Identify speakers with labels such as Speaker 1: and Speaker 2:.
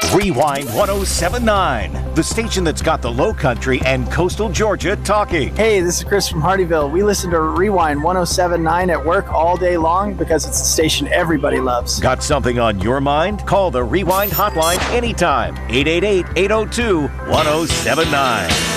Speaker 1: Rewind 1079, the station that's got the Low Country and coastal Georgia talking.
Speaker 2: Hey, this is Chris from Hardyville. We listen to Rewind 1079 at work all day long because it's a station everybody loves.
Speaker 1: Got something on your mind? Call the Rewind hotline anytime. 888-802-1079.